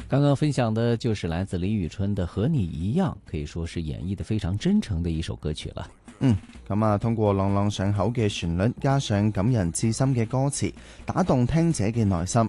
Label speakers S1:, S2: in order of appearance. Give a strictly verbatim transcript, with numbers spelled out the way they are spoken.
S1: 刚刚分享的就是來自李宇春的《和你一樣》，可以說是演繹得非常真誠的一首歌曲了。
S2: 嗯，咁啊，通過朗朗上口嘅旋律，加上感人至深嘅歌詞，打動聽者嘅內心。